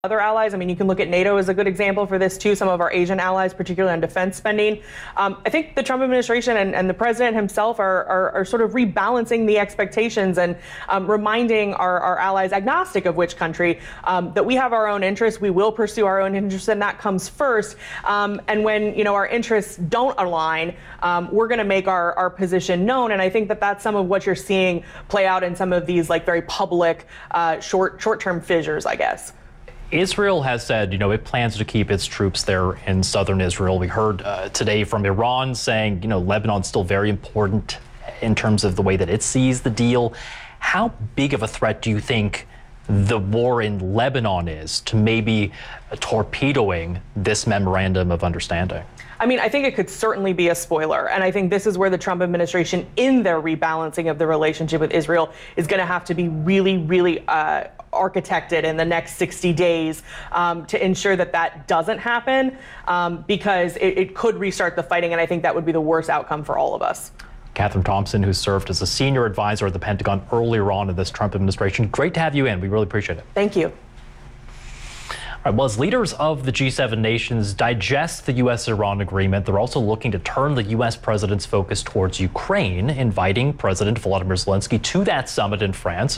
Other allies. I mean, you can look at NATO as a good example for this too. Some of our Asian allies, particularly on defense spending. I think the Trump administration and the president himself are sort of rebalancing the expectations and reminding our allies, agnostic of which country, that we have our own interests. We will pursue our own interests, and that comes first. And when our interests don't align, we're going to make our position known. And I think that that's some of what you're seeing play out in some of these very public short-term fissures, I guess. Israel has said, it plans to keep its troops there in southern Israel. We heard today from Iran saying, Lebanon's still very important in terms of the way that it sees the deal. How big of a threat do you think the war in Lebanon is to maybe torpedoing this memorandum of understanding? I mean, I think it could certainly be a spoiler. And I think this is where the Trump administration, in their rebalancing of the relationship with Israel, is going to have to be really, really architected in the next 60 days to ensure that that doesn't happen, because it could restart the fighting. And I think that would be the worst outcome for all of us. Catherine Thompson, who served as a senior advisor at the Pentagon earlier on in this Trump administration. Great to have you in. We really appreciate it. Thank you. All right, well, as leaders of the G7 nations digest the U.S.-Iran agreement, they're also looking to turn the U.S. president's focus towards Ukraine, inviting President Volodymyr Zelensky to that summit in France.